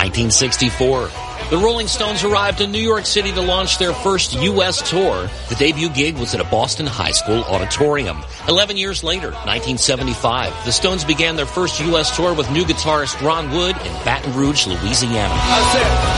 1964. The Rolling Stones arrived in New York City to launch their first U.S. tour. The debut gig was at a Boston high school auditorium. 11 years later, 1975, the Stones began their first U.S. tour with new guitarist Ron Wood in Baton Rouge, Louisiana.